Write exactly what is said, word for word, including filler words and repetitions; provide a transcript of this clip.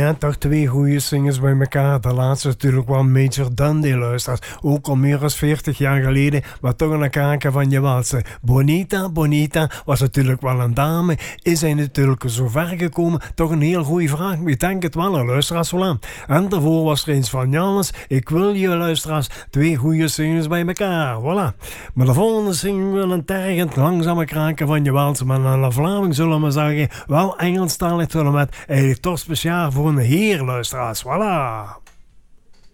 Ja, toch twee goede zingers bij elkaar. De laatste natuurlijk wel Major Dundee, luisteraars. Ook al meer dan veertig jaar geleden, maar toch een kaken van je walsen. Bonita, Bonita was natuurlijk wel een dame. Is hij natuurlijk zo ver gekomen? Toch een heel goede vraag. Ik denk het wel, luisteraars. Voilà. En daarvoor was er eens van Jannes. Ik wil je, luisteraars, twee goede zingers bij elkaar. Voilà. Maar de volgende zingen we een tergend langzame kraken van je walsen. Maar aan de Vlaming zullen we zeggen, wel Engelstalig zullen met eigenlijk toch speciaal voor een heer, luisteraars. Voilà.